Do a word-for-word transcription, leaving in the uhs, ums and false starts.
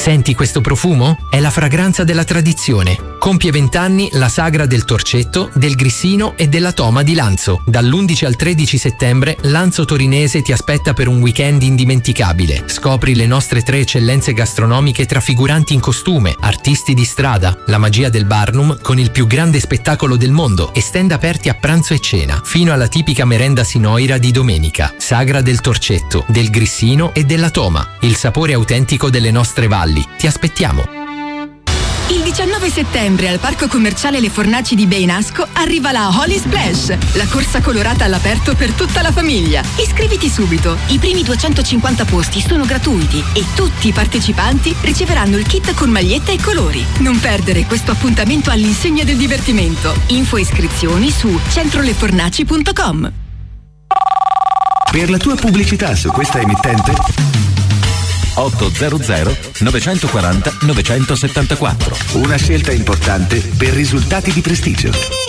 Senti questo profumo? È la fragranza della tradizione. Compie vent'anni la Sagra del Torcetto, del Grissino e della Toma di Lanzo. Dall'undici al tredici settembre Lanzo Torinese ti aspetta per un weekend indimenticabile. Scopri le nostre tre eccellenze gastronomiche tra figuranti in costume, artisti di strada, la magia del Barnum con il più grande spettacolo del mondo e stand aperti a pranzo e cena, fino alla tipica merenda sinoira di domenica. Sagra del Torcetto, del Grissino e della Toma. Il sapore autentico delle nostre valli. Ti aspettiamo. Il diciannove settembre al Parco Commerciale Le Fornaci di Beinasco arriva la Holy Splash, la corsa colorata all'aperto per tutta la famiglia. Iscriviti subito. I primi duecentocinquanta posti sono gratuiti e tutti i partecipanti riceveranno il kit con maglietta e colori. Non perdere questo appuntamento all'insegna del divertimento. Info e iscrizioni su centrolefornaci punto com. Per la tua pubblicità su questa emittente ottocento novecentoquaranta novecentosettantaquattro. Una scelta importante per risultati di prestigio.